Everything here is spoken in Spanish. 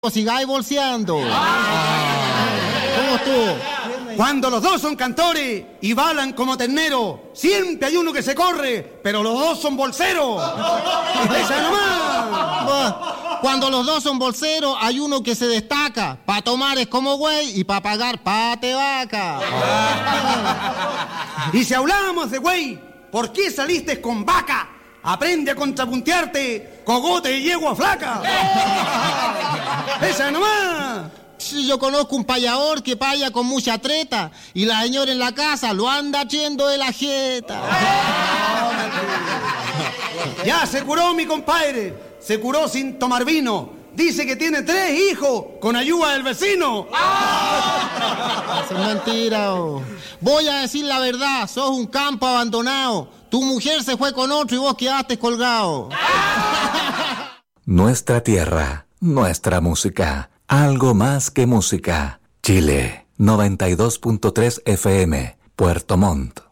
sigáis bolseando. ¿Cómo estuvo? Cuando los dos son cantores y balan como terneros, siempre hay uno que se corre, pero los dos son bolseros. ¡Esa nomás! Cuando los dos son bolseros, hay uno que se destaca. Pa' tomar es como güey y pa' pagar pate vaca. Y si hablamos de güey, ¿por qué saliste con vaca? Aprende a contrapuntearte, cogote y yegua flaca. ¡Esa nomás! Sí, yo conozco un payador que paya con mucha treta y la señora en la casa lo anda haciendo de la jeta. Ya se curó mi compadre, se curó sin tomar vino. Dice que tiene 3 hijos con ayuda del vecino. Eso es mentira. Voy a decir la verdad, sos un campo abandonado. Tu mujer se fue con otro y vos quedaste colgado. Nuestra tierra, nuestra música. Algo más que música. Chile, 92.3 FM, Puerto Montt.